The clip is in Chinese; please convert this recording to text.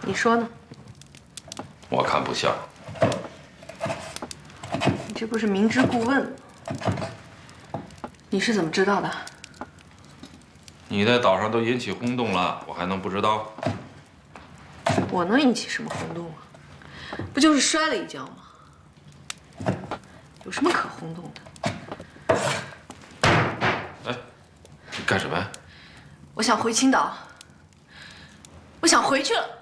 你说呢？ 我看不像。 你这不是明知故问吗？你是怎么知道的？ 你在岛上都引起轰动了，我还能不知道？ 我能引起什么轰动啊？不就是摔了一跤吗？有什么可轰动的？ 哎，你干什么呀？ 我想回青岛，我想回去了。